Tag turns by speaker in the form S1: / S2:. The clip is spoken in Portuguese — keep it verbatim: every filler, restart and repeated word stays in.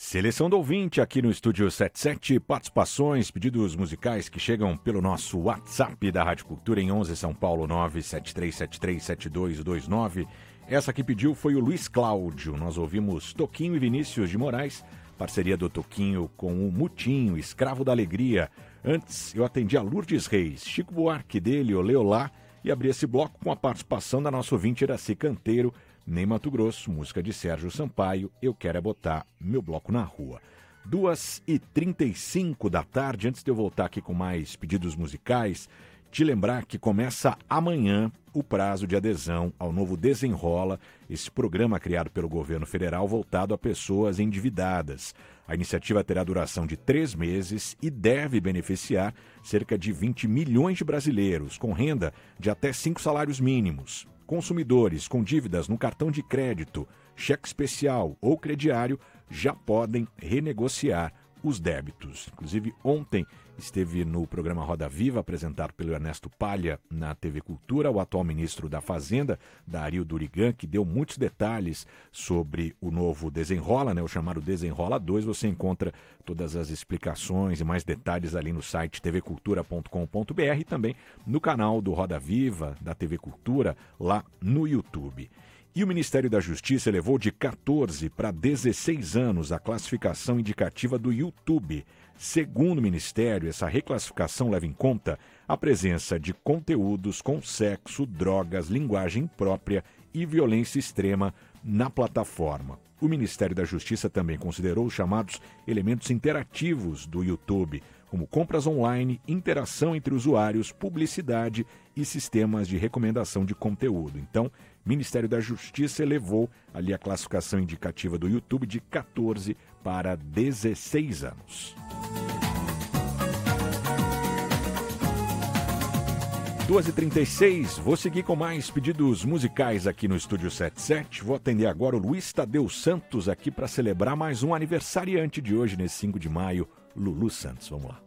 S1: Seleção do ouvinte aqui no Estúdio setenta e sete, participações, pedidos musicais que chegam pelo nosso WhatsApp da Rádio Cultura em onze São Paulo nove sete três sete três sete dois dois nove. Essa que pediu foi o Luiz Cláudio. Nós ouvimos Toquinho e Vinícius de Moraes, parceria do Toquinho com o Mutinho, Escravo da Alegria. Antes eu atendi a Lourdes Reis, Chico Buarque dele, o Leolá, e abri esse bloco com a participação da nossa ouvinte Iraci Canteiro, Nem Mato Grosso, música de Sérgio Sampaio, Eu Quero É Botar Meu Bloco na Rua. duas e trinta e cinco da tarde, antes de eu voltar aqui com mais pedidos musicais, te lembrar que começa amanhã o prazo de adesão ao novo Desenrola, esse programa criado pelo governo federal voltado a pessoas endividadas. A iniciativa terá duração de três meses e deve beneficiar cerca de vinte milhões de brasileiros, com renda de até cinco salários mínimos. Consumidores com dívidas no cartão de crédito, cheque especial ou crediário já podem renegociar os débitos. Inclusive, ontem esteve no programa Roda Viva, apresentado pelo Ernesto Palha na T V Cultura, o atual ministro da Fazenda, Dario Durigan, que deu muitos detalhes sobre o novo Desenrola, né, o chamado Desenrola dois. Você encontra todas as explicações e mais detalhes ali no site t v cultura ponto com ponto b r e também no canal do Roda Viva, da T V Cultura, lá no YouTube. E o Ministério da Justiça elevou de quatorze para dezesseis anos a classificação indicativa do YouTube. Segundo o Ministério, essa reclassificação leva em conta a presença de conteúdos com sexo, drogas, linguagem imprópria e violência extrema na plataforma. O Ministério da Justiça também considerou os chamados elementos interativos do YouTube, como compras online, interação entre usuários, publicidade e sistemas de recomendação de conteúdo. Então, o Ministério da Justiça elevou ali a classificação indicativa do YouTube de quatorze para dezesseis anos. duas e trinta e seis, vou seguir com mais pedidos musicais aqui no Estúdio setenta e sete. Vou atender agora o Luiz Tadeu Santos aqui para celebrar mais um aniversariante de hoje, nesse cinco de maio, Lulu Santos. Vamos lá.